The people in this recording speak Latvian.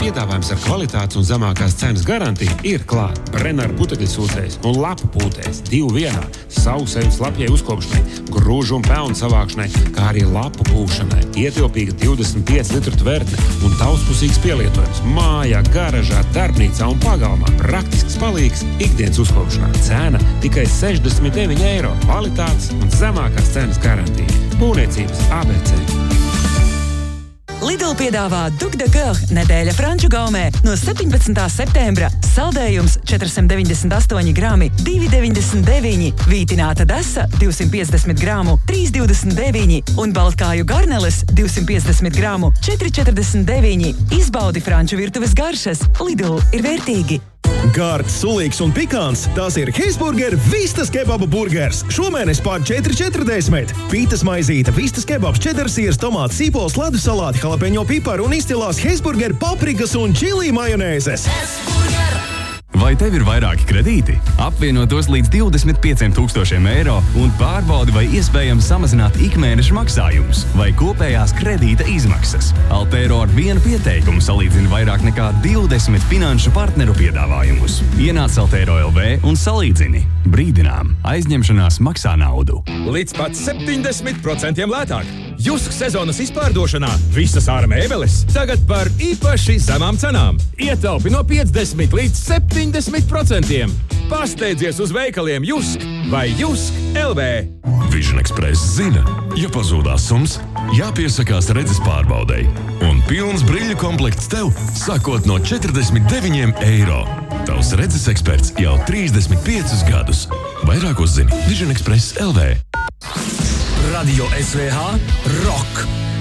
Piedāvājums ar kvalitātes un zemākās cenas garantiju ir klāt. Brenner putekļu sūcējs un lapu pūtējs 2 vienā, sausējums lapjai uzkopšanai, grūžu un pelnu savākšanai, kā arī lapu pūšanai. Ietilpīga 25 litru tvertne un daudzpusīgs pielietojums mājā, garažā, darbnīcā un pagalmā. Praktisks palīgs ikdienas uzkopšanā. Cena tikai 69 eiro. Kvalitātes un zemākās cenas garantija. Būvniecības ABC. Lidl piedāvā Duc de Coeur nedēļa Franču gaumē no 17. septembra. Saldējums 498 grami, 2,99, vītināta desa 250 gramu, 3,29 un baltkāju garneles 250 gramu, 4,49. Izbaudi franču virtuves garšas. Lidl ir vērtīgi. Gards, sulīgs un pikants, tās ir Heisburger Vistas kebaba burgers. Šomēnes pār 4,40. Pītas maizīte, Vistas kebabs, čedersīrs, tomāts, sīpols, ledus salāti, jalapeņo piparu un izcilās Heisburger paprikas un čili majonēzes. Vai tev ir vairāki kredīti? Apvieno tos līdz 25,000 eiro un pārbaudi, vai iespējams samazināt ikmēneša maksājumus vai kopējās kredīta izmaksas. Altero ar vienu pieteikumu salīdzina vairāk nekā 20 finanšu partneru piedāvājumus. Ienāc Altero LV un salīdzini. Brīdinām, aizņemšanās maksā naudu. Līdz pat 70% lētāk. Jusk sezonas izpārdošanā visas ārā mēbeles tagad par īpaši zemām cenām. Ietaupi no 50 līdz 70%. Pasteidzies uz veikaliem Jusk vai Jusk LV. Vision Express zina, ja pazūdās sums, jāpiesakās redzes pārbaudei. Un pilns briļu komplekts tev, sākot no 49 eiro. Tavs redzes eksperts jau 35 gadus. Vairāk uzzini Vision Express LV. Radio SVH Rock.